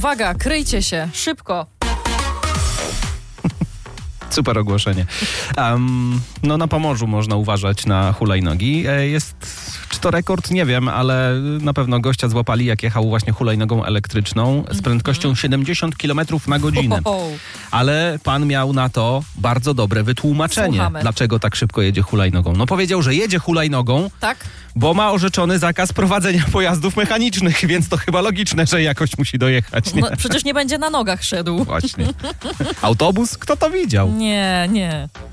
Uwaga, kryjcie się, szybko. Super ogłoszenie. No na Pomorzu można uważać na hulajnogi. Czy to rekord? Nie wiem, ale na pewno gościa złapali, jak jechał właśnie hulajnogą elektryczną z prędkością 70 km na godzinę. Ale pan miał na to bardzo dobre wytłumaczenie. Słuchamy. Dlaczego tak szybko jedzie hulajnogą. No powiedział, że jedzie hulajnogą, Tak? bo ma orzeczony zakaz prowadzenia pojazdów mechanicznych, więc to chyba logiczne, że jakoś musi dojechać. Nie? No, przecież nie będzie na nogach szedł. Właśnie. Autobus? Kto to widział? Nie.